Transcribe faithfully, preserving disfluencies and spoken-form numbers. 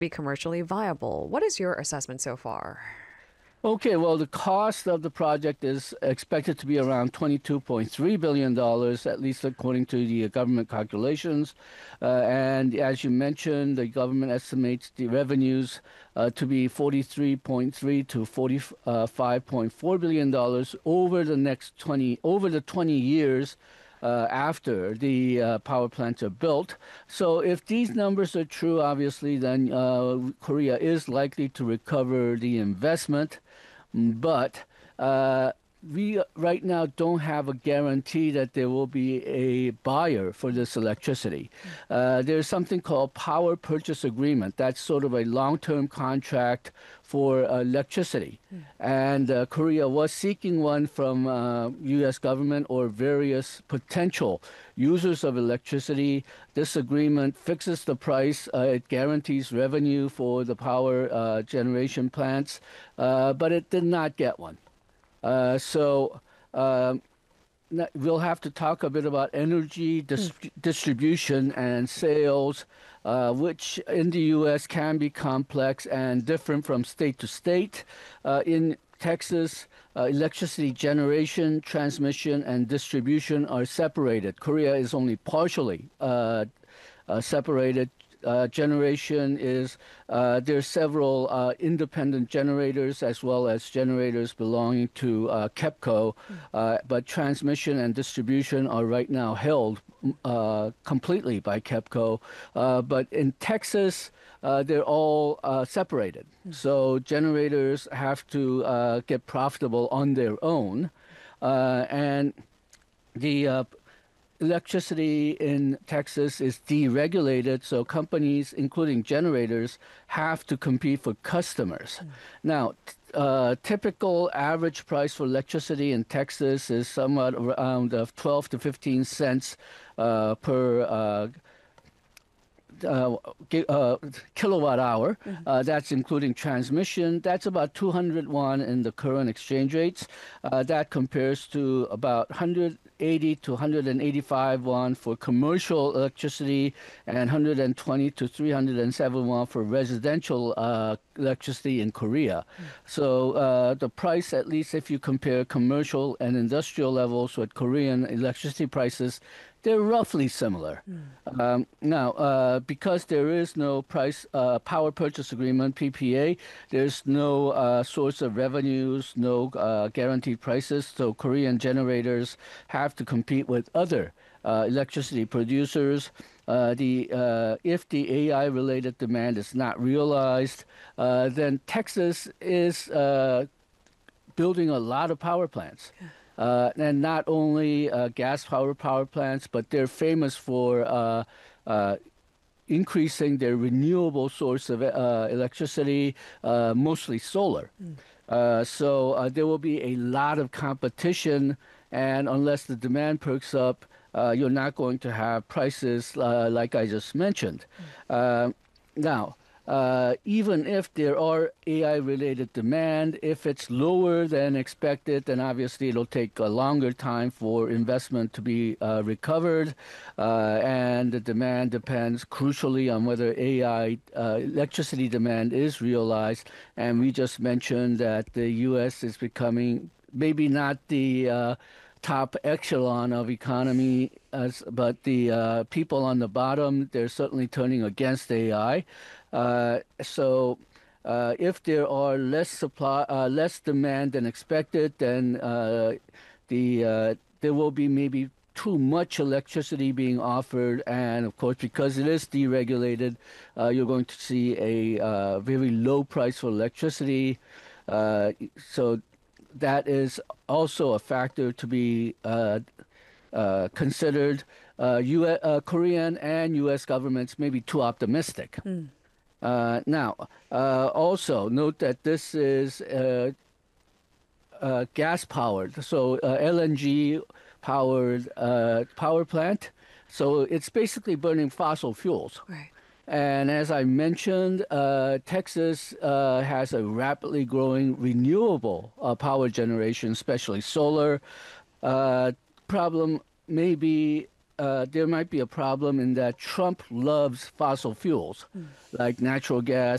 be commercially viable. What is your assessment so far? Okay, well, the cost of the project is expected to be around twenty-two point three billion dollars, at least according to the government calculations. Uh, and as you mentioned, the government estimates the revenues uh, to be forty-three point three to forty-five point four billion dollars over the next twenty over the twenty years uh, after the uh, power plants are built. So if these numbers are true, obviously, then uh, Korea is likely to recover the investment. But uh, we right now don't have a guarantee that there will be a buyer for this electricity. Uh, there's something called power purchase agreement. That's sort of a long-term contract for uh, electricity. Mm. And uh, Korea was seeking one from uh, U S government or various potential users of electricity. This agreement fixes the price. Uh, it guarantees revenue for the power uh, generation plants, uh, but it did not get one. Uh, so um, we'll have to talk a bit about energy dis- mm. distribution and sales, uh, which in the U S can be complex and different from state to state. Uh, in Texas, uh, electricity generation, transmission, and distribution are separated. Korea is only partially uh, uh, separated. Uh, generation is, uh, there's several uh, independent generators as well as generators belonging to uh, KEPCO, uh, but transmission and distribution are right now held uh, completely by KEPCO. Uh, but in Texas, uh, they're all uh, separated. Mm-hmm. So generators have to uh, get profitable on their own. Uh, and the uh, electricity in Texas is deregulated, so companies, including generators, have to compete for customers. Mm. Now, uh, typical average price for electricity in Texas is somewhat around uh, twelve to fifteen cents uh, per uh, Uh, uh, kilowatt hour. Mm-hmm. Uh, that's including transmission. That's about two hundred won in the current exchange rates. Uh, that compares to about one hundred eighty to one hundred eighty-five won for commercial electricity and one hundred twenty to three hundred seven won for residential uh, electricity in Korea. Mm-hmm. So uh, the price, at least if you compare commercial and industrial levels with Korean electricity prices, they're roughly similar. Mm. Um, now, uh, because there is no price uh, power purchase agreement, P P A, there's no uh, source of revenues, no uh, guaranteed prices. So Korean generators have to compete with other uh, electricity producers. Uh, the uh, if the A I-related demand is not realized, uh, then Texas is uh, building a lot of power plants. Yeah. Uh, and not only uh, gas power power plants, but they're famous for uh, uh, increasing their renewable source of uh, electricity, uh, mostly solar. Mm. Uh, so uh, there will be a lot of competition, and unless the demand perks up, uh, you're not going to have prices uh, like I just mentioned. Mm. Uh, now, Uh, even if there are A I-related demand, if it's lower than expected, then obviously it'll take a longer time for investment to be uh, recovered, uh, and the demand depends crucially on whether A I uh, electricity demand is realized. And we just mentioned that the U S is becoming maybe not the uh, top echelon of economy, as, but the uh, people on the bottom, they're certainly turning against A I. Uh, so uh, if there are less supply, uh, less demand than expected, then uh, the uh, there will be maybe too much electricity being offered, and of course, because it is deregulated, uh, you're going to see a uh, very low price for electricity. Uh, so that is also a factor to be uh, uh, considered. Uh, U S, uh, Korean and U S governments may be too optimistic. Mm. Uh, now, uh, also note that this is uh, uh, gas powered, so uh, L N G powered uh, power plant. So it's basically burning fossil fuels. Right. And as I mentioned, uh, Texas uh, has a rapidly growing renewable uh, power generation, especially solar. Uh, problem may be uh, there might be a problem in that Trump loves fossil fuels like natural gas